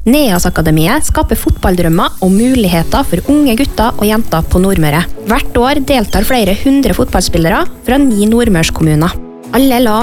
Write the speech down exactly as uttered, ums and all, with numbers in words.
Neas-akademiet skaper fotballdrømmer og muligheter for unge gutter og jenter på Nordmøre. Hvert år deltar flere hundre fotballspillere fra ni nordmørskommuner. Alle lag